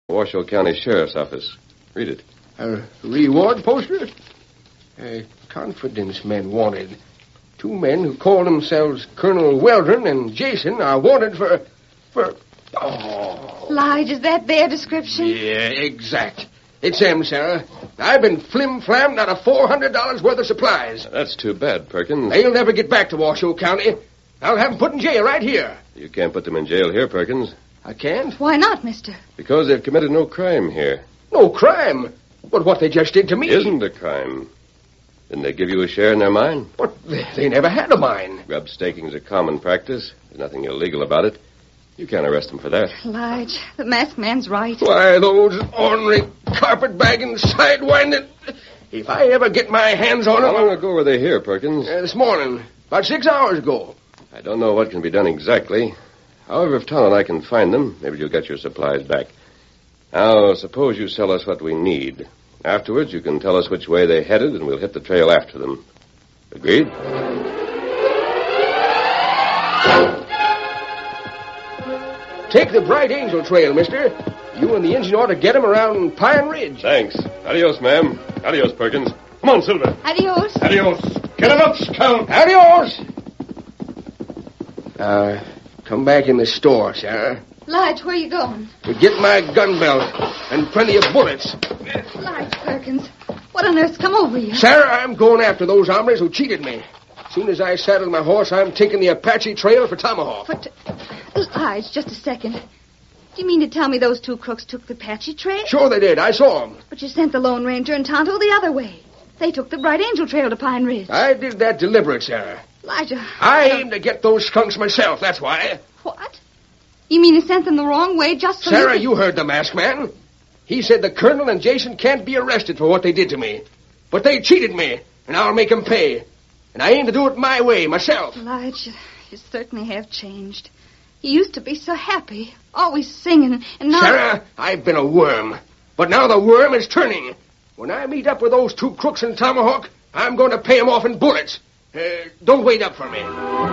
Washoe County Sheriff's Office. Read it. A reward poster? Confidence men wanted. 2 men who call themselves Colonel Weldon and Jason are wanted for... Oh. Lige, is that their description? Yeah, exact. It's them, Sarah. I've been flim-flammed out of $400 worth of supplies. That's too bad, Perkins. They'll never get back to Washoe County. I'll have them put in jail right here. You can't put them in jail here, Perkins. I can't? Why not, mister? Because they've committed no crime here. No crime? But what they just did to me... Isn't a crime. Didn't they give you a share in their mine? But they never had a mine. Grub staking's a common practice. There's nothing illegal about it. You can't arrest them for that. Lige, the masked man's right. Why, those ornery, carpetbagging, sidewinding... If I ever get my hands on them... How long ago were they here, Perkins? This morning. About 6 hours ago. I don't know what can be done exactly. However, if Tom and I can find them, maybe you'll get your supplies back. Now, suppose you sell us what we need. Afterwards, you can tell us which way they headed, and we'll hit the trail after them. Agreed? Take the Bright Angel Trail, mister. You and the engine ought to get him around Pine Ridge. Thanks. Adios, ma'am. Adios, Perkins. Come on, Silver. Adios. Adios. Get him up, Scout. Adios. Come back in the store, Sarah. Lige, where you going? To get my gun belt and plenty of bullets. Lige, Perkins, what on earth's come over you? Sarah, I'm going after those hombres who cheated me. As soon as I saddle my horse, I'm taking the Apache Trail for Tomahawk. But, Lige, just a second. Do you mean to tell me those 2 crooks took the Apache Trail? Sure they did. I saw them. But you sent the Lone Ranger and Tonto the other way. They took the Bright Angel Trail to Pine Ridge. I did that deliberate, Sarah. Elijah... I aim to get those skunks myself, that's why. What? You mean you sent them the wrong way just so Sarah, you heard the masked man. He said the Colonel and Jason can't be arrested for what they did to me. But they cheated me, and I'll make them pay. And I aim to do it my way, myself. Elijah, you certainly have changed. You used to be so happy, always singing, and now... Sarah, I've been a worm. But now the worm is turning. When I meet up with those 2 crooks in Tomahawk, I'm going to pay them off in bullets. Don't wait up for me.